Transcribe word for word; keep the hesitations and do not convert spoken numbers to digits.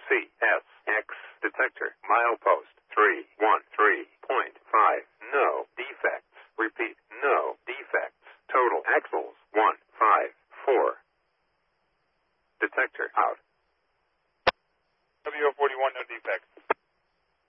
C S X detector. Milepost three one three point five. No defects. Repeat, no defects. Total axles one five four. Detector out. W O forty-one, no defects.